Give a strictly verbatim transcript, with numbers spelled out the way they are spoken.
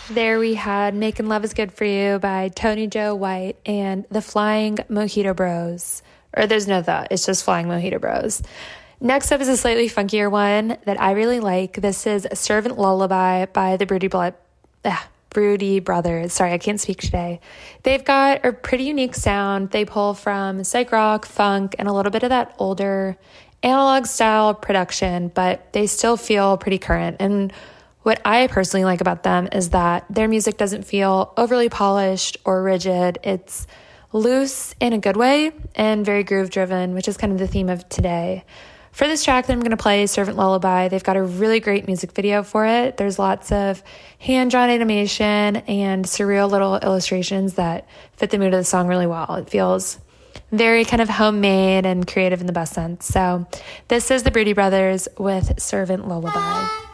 There we had Making Love is Good for You by Tony Joe White and the Flying Mojito Bros. Or there's no the, it's just Flying Mojito Bros. Next up is a slightly funkier one that I really like. This is Servant Lullaby by the Broody, Blo- ah, Broody Brothers. Sorry, I can't speak today. They've got a pretty unique sound. They pull from psych rock, funk, and a little bit of that older analog style production, but they still feel pretty current. And what I personally like about them is that their music doesn't feel overly polished or rigid. It's loose in a good way and very groove driven, which is kind of the theme of today. For this track that I'm going to play, Servant Lullaby, they've got a really great music video for it. There's lots of hand-drawn animation and surreal little illustrations that fit the mood of the song really well. It feels very kind of homemade and creative in the best sense. So this is the Broody Brothers with Servant Lullaby.